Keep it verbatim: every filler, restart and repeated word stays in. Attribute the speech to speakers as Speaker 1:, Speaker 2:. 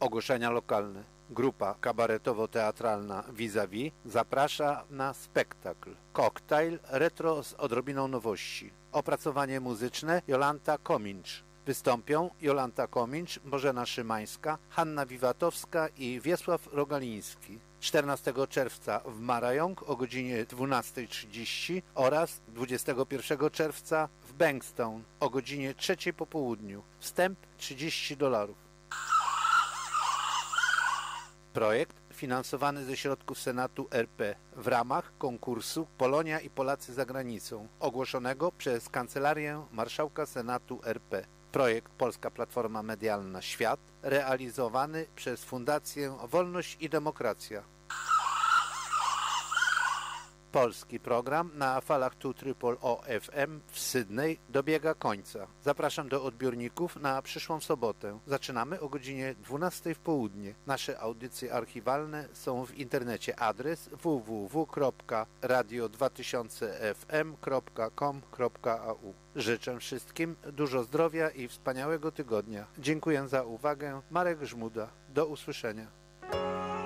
Speaker 1: Ogłoszenia lokalne. Grupa kabaretowo-teatralna Vis-a-Vis zaprasza na spektakl Koktajl retro z odrobiną nowości. Opracowanie muzyczne Jolanta Komincz. Wystąpią Jolanta Komincz, Bożena Szymańska, Hanna Wiwatowska i Wiesław Rogaliński. czternastego czerwca w Marajong o godzinie dwunastej trzydzieści oraz dwudziestego pierwszego czerwca w Bankstown o godzinie trzeciej po południu. Wstęp trzydzieści dolarów. Projekt finansowany ze środków Senatu R P w ramach konkursu Polonia i Polacy za granicą ogłoszonego przez Kancelarię Marszałka Senatu R P. Projekt Polska Platforma Medialna Świat realizowany przez Fundację Wolność i Demokracja. Polski program na falach dwa O O F M w Sydney dobiega końca. Zapraszam do odbiorników na przyszłą sobotę. Zaczynamy o godzinie dwunastej w południe. Nasze audycje archiwalne są w internecie. Adres w w w kropka radio dwa tysiące f m kropka com kropka a u. Życzę wszystkim dużo zdrowia i wspaniałego tygodnia. Dziękuję za uwagę. Marek Żmuda. Do usłyszenia.